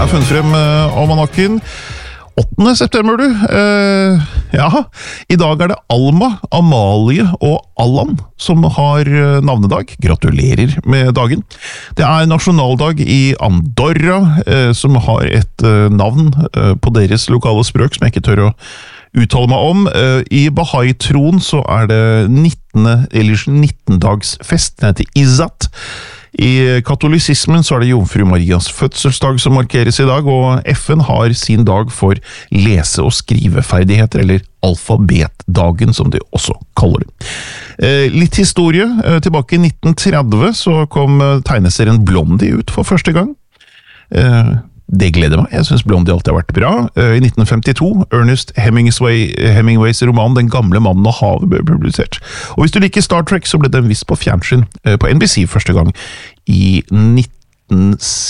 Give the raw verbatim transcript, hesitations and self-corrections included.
har funnet frem uh, almanakken. åttende september, du. Uh, ja, i dag er det Alma, Amalie og Allan som har uh, navnedag. Gratulerer med dagen. Det er nasjonaldag i Andorra, uh, som har et uh, navn uh, på deres lokale språk, som jeg ikke tør å uttale meg om. Uh, I Bahai-troen så er det nittende, eller nittendagsfest, den heter Izzat. I katolisismen så er det Jomfru Marias fødselsdag som markeres i dag, og F N har sin dag for lese- og skriveferdigheter, eller alfabetdagen som de også kaller det. Eh, litt historie. Eh, tilbake i nitten tretti så kom tegneserien Blondie ut for første gang. Eh, Det gleder meg. Jeg synes Blondie alltid har vært bra. I nitten femtito, Ernest Hemingway, Hemingways roman Den gamle mannen og havet ble publisert. Og hvis du liker Star Trek, så ble den vist på fjernsyn på N B C første gang i nitten